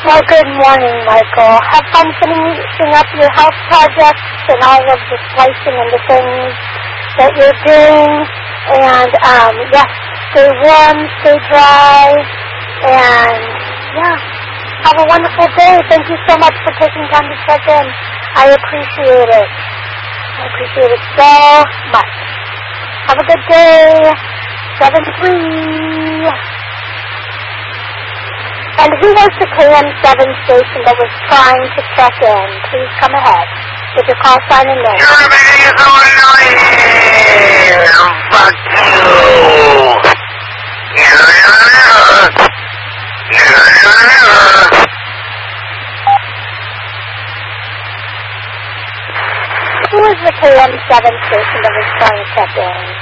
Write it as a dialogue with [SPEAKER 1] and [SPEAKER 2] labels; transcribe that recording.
[SPEAKER 1] Well, good morning, Michael. Have fun finishing up your health projects and all of the slicing and the things that you're doing. And, yes, stay warm, stay dry, and, yeah, have a wonderful day. Thank you so much for taking time to check in. I appreciate it. I appreciate it so much. Have a good day. 7-3. And who was the KM7 station that was trying to check in? Please come ahead with your call sign and name.
[SPEAKER 2] You're being so annoying! Fuck you!
[SPEAKER 1] Who was the KM7 station that was trying to check in?